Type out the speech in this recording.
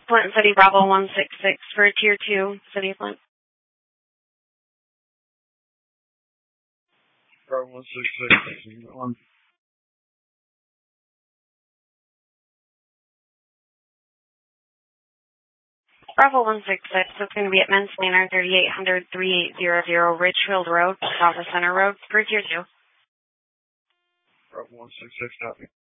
Flint City, Bravo 166 for Tier 2, City of Flint. Bravo 166. Bravo 166, it's going to be at Men's Manor, 3800-3800 Ridgefield Road, South of Center Road, for Tier 2. Bravo 166, copy.